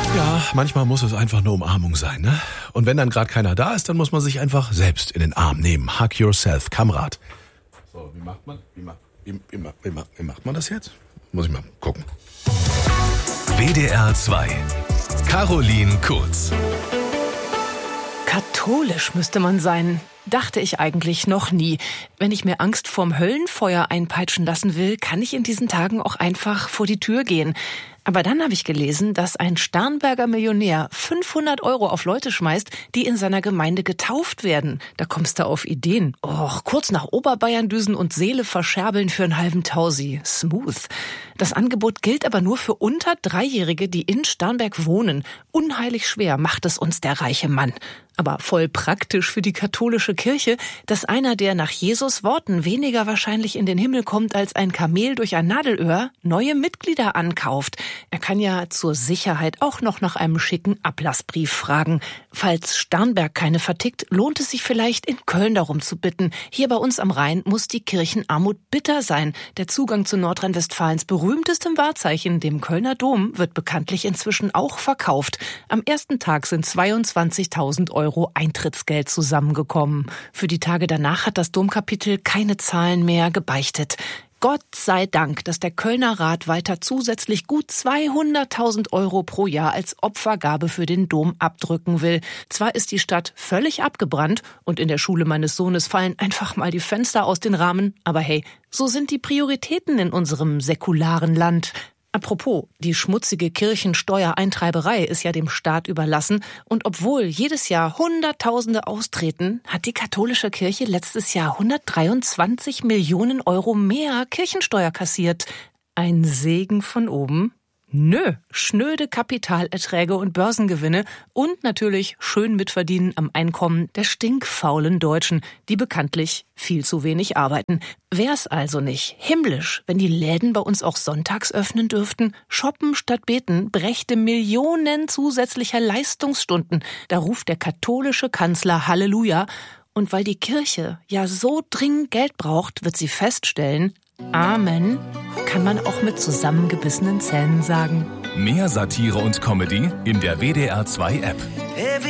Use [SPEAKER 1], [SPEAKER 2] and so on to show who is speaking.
[SPEAKER 1] Ja, manchmal muss es einfach eine Umarmung sein, ne? Und wenn dann gerade keiner da ist, dann muss man sich einfach selbst in den Arm nehmen. Hug yourself, Kamerad. So, wie macht man das jetzt? Muss ich mal gucken.
[SPEAKER 2] WDR 2. Caroline Kurz.
[SPEAKER 3] Katholisch müsste man sein. Dachte ich eigentlich noch nie. Wenn ich mir Angst vorm Höllenfeuer einpeitschen lassen will, kann ich in diesen Tagen auch einfach vor die Tür gehen. Aber dann habe ich gelesen, dass ein Starnberger Millionär 500 € auf Leute schmeißt, die in seiner Gemeinde getauft werden. Da kommst du auf Ideen. Kurz nach Oberbayern düsen und Seele verscherbeln für einen halben Tausi. Smooth. Das Angebot gilt aber nur für unter 3-Jährige, die in Starnberg wohnen. Unheilig schwer macht es uns der reiche Mann. Aber voll praktisch für die katholische Kirche, dass einer, der nach Jesus Worten weniger wahrscheinlich in den Himmel kommt als ein Kamel durch ein Nadelöhr, neue Mitglieder ankauft. Er kann ja zur Sicherheit auch noch nach einem schicken Ablassbrief fragen. Falls Starnberg keine vertickt, lohnt es sich vielleicht, in Köln darum zu bitten. Hier bei uns am Rhein muss die Kirchenarmut bitter sein. Der Zugang zu Nordrhein-Westfalens berühmtestem Wahrzeichen, dem Kölner Dom, wird bekanntlich inzwischen auch verkauft. Am ersten Tag sind 22.000 € Eintrittsgeld zusammengekommen. Für die Tage danach hat das Domkapitel keine Zahlen mehr gebeichtet. Gott sei Dank, dass der Kölner Rat weiter zusätzlich gut 200.000 € pro Jahr als Opfergabe für den Dom abdrücken will. Zwar ist die Stadt völlig abgebrannt und in der Schule meines Sohnes fallen einfach mal die Fenster aus den Rahmen, aber hey, so sind die Prioritäten in unserem säkularen Land. Apropos, die schmutzige Kirchensteuereintreiberei ist ja dem Staat überlassen und obwohl jedes Jahr Hunderttausende austreten, hat die katholische Kirche letztes Jahr 123 Millionen € mehr Kirchensteuer kassiert. Ein Segen von oben? Nö, schnöde Kapitalerträge und Börsengewinne und natürlich schön mitverdienen am Einkommen der stinkfaulen Deutschen, die bekanntlich viel zu wenig arbeiten. Wär's also nicht himmlisch, wenn die Läden bei uns auch sonntags öffnen dürften? Shoppen statt beten brächte Millionen zusätzlicher Leistungsstunden. Da ruft der katholische Kanzler Halleluja. Und weil die Kirche ja so dringend Geld braucht, wird sie feststellen, Amen, kann man auch mit zusammengebissenen Zähnen sagen.
[SPEAKER 2] Mehr Satire und Comedy in der WDR 2 App.